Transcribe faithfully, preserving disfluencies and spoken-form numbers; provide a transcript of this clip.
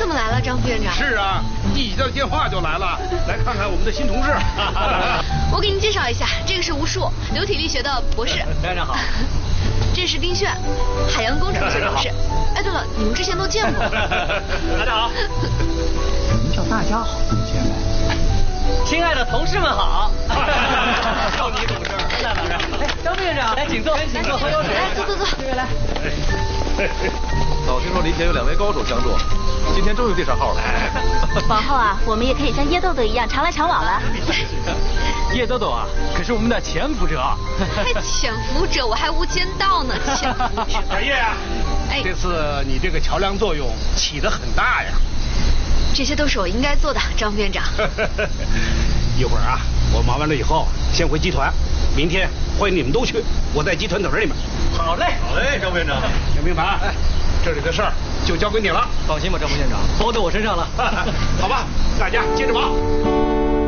么来了，张副院长？ 是啊，一接到电话就来了，来看看我们的新同事。 我给您介绍一下，这个是吴树，流体力学的博士。 院长好。 这是丁炫，海洋工程学博士。哎，对了，你们之前都见过。 大家好。 什么叫大家好？这么见面？ 亲爱的同事们好。就你懂事。来，老人。哎，张副院长，来，请坐，请坐，喝口水。 来，坐坐坐。 这位来。 早听说林田有两位高手相助，今天终于对上号了。 往后啊，我们也可以像叶豆豆一样常来常往了。 叶豆豆啊，可是我们的潜伏者。 还潜伏者，我还无间道呢。潜伏者。 小叶啊，哎，这次你这个桥梁作用起得很大呀。 这些都是我应该做的，张副院长。 一会儿啊，我忙完了以后先回集团，明天欢迎你们都去，我在集团等着你们。 好嘞， 好嘞，张副院长。 杨明凡，哎，这里的事儿就交给你了。 放心吧，张副院长，包在我身上了。 好吧，大家接着忙。